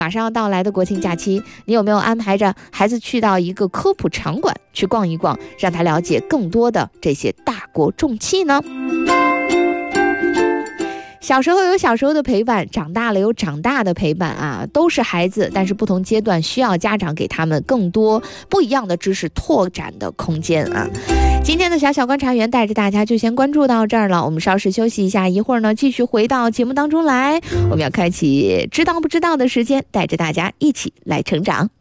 马上要到来的国庆假期，你有没有安排着孩子去到一个科普场馆去逛一逛，让他了解更多的这些大国重器呢？小时候有小时候的陪伴，长大了有长大的陪伴啊，都是孩子，但是不同阶段需要家长给他们更多不一样的知识拓展的空间啊。今天的小小观察员带着大家就先关注到这儿了，我们稍事休息一下，一会儿呢继续回到节目当中来，我们要开启知道不知道的时间，带着大家一起来成长。